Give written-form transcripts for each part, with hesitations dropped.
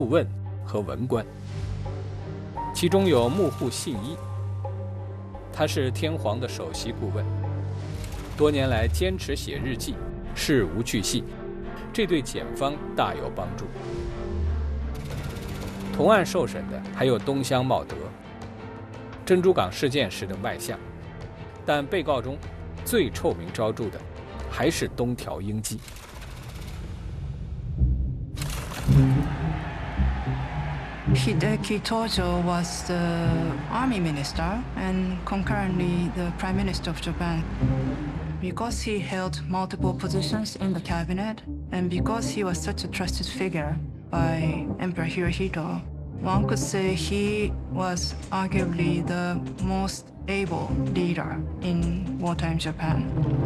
顾问和文官，其中有幕户信一，他是天皇的首席顾问，多年来坚持写日记，事无巨细，这对检方大有帮助。同案受审的还有东乡茂德、珍珠港事件时的外相，但被告中最臭名昭著的还是东条英机。 Hideki Tojo was the army minister and concurrently the prime minister of Japan. Because he held multiple positions in the cabinet, and because he was such a trusted figure by Emperor Hirohito, one could say he was arguably the most able leader in wartime Japan.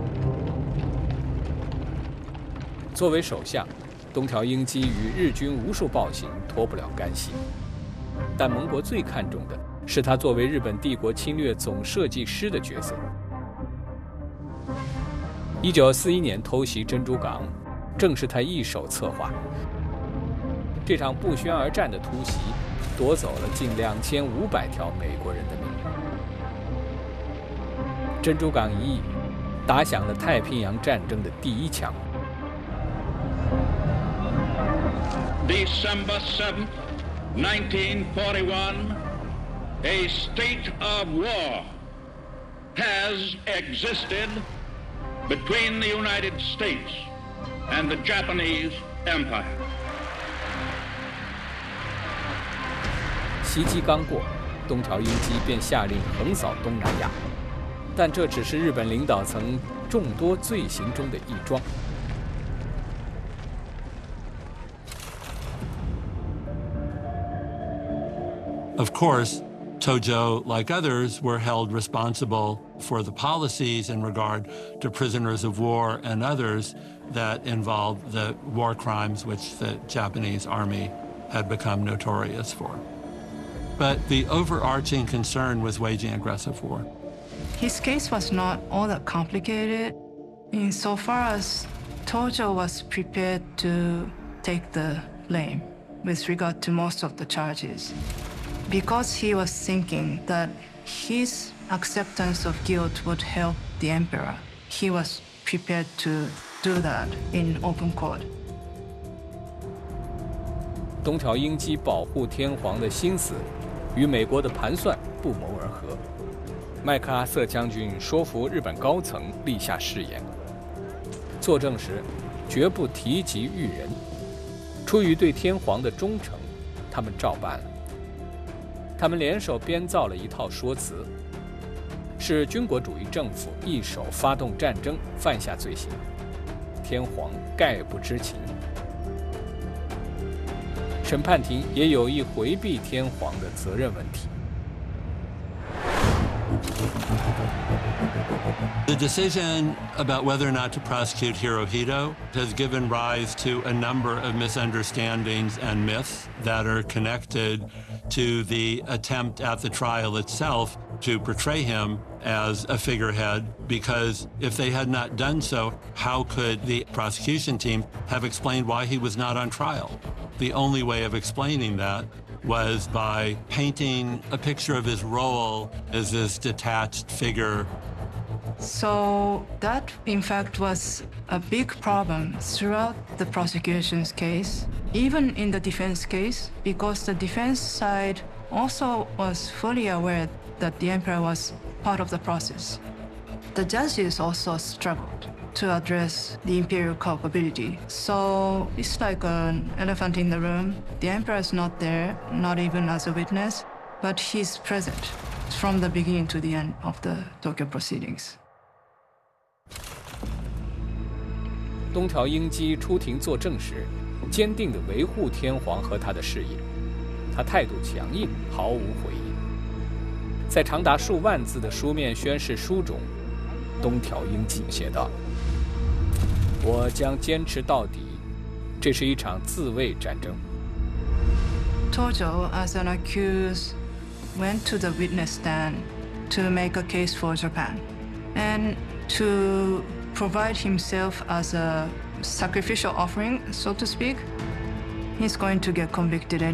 作为首相，东条英机与日军无数暴行脱不了干系，但盟国最看重的是他作为日本帝国侵略总设计师的角色。1941年偷袭珍珠港，正是他一手策划。这场不宣而战的突袭，夺走了近2500条美国人的命。珍珠港一役，打响了太平洋战争的第一枪。 December 7th, 1941, a state of war has existed between the United States and the Japanese Empire. 袭击刚过，东条英机便下令横扫东南亚，但这只是日本领导层众多罪行中的一桩。 Of course, Tojo, like others, were held responsible for the policies in regard to prisoners of war and others that involved the war crimes which the Japanese army had become notorious for. But the overarching concern was waging aggressive war. His case was not all that complicated insofar as Tojo was prepared to take the blame with regard to most of the charges. Because he was thinking that his acceptance of guilt would help the emperor, he was prepared to do that in open court. 东条英机保护天皇的心思与美国的盘算不谋而合。麦克阿瑟将军说服日本高层立下誓言，作证时绝不提及裕仁。出于对天皇的忠诚，他们照办了。他们联手编造了一套说辞，是军国主义政府一手发动战争，犯下罪行，天皇概不知情。审判庭也有意回避天皇的责任问题。 The decision about whether or not to prosecute Hirohito has given rise to a number of misunderstandings and myths that are connected to the attempt at the trial itself to portray him as a figurehead, because if they had not done so, how could the prosecution team have explained why he was not on trial? The only way of explaining that was by painting a picture of his role as this detached figure. So that, in fact, was a big problem throughout the prosecution's case, even in the defense case, because the defense side also was fully aware that the emperor was part of the process. The judges also struggled to address the imperial culpability. So it's like an elephant in the room. The emperor is not there, not even as a witness, but he's present from the beginning to the end of the Tokyo proceedings. 东条英机出庭作证时，坚定地维护天皇和他的事业，他态度强硬，毫无回应。在长达数万字的书面宣誓书中，东条英机写道：“我将坚持到底，这是一场自卫战争。” Tojo, as an accused, went to the witness stand to make a case for Japan and to provide himself as a sacrificial offering, so to speak. he's going to get convicted